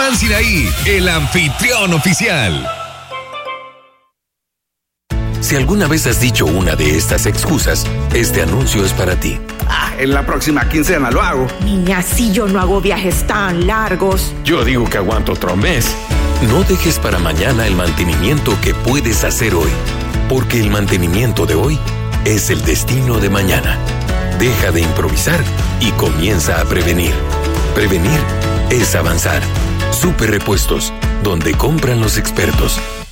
Plan Sinaí, el anfitrión oficial. Si alguna vez has dicho una de estas excusas, este anuncio es para ti. En la próxima quincena lo hago. Niña, si yo no hago viajes tan largos. Yo digo que aguanto otro mes. No dejes para mañana el mantenimiento que puedes hacer hoy, porque el mantenimiento de hoy es el destino de mañana. Deja de improvisar y comienza a prevenir. Prevenir es avanzar. Super Repuestos, donde compran los expertos.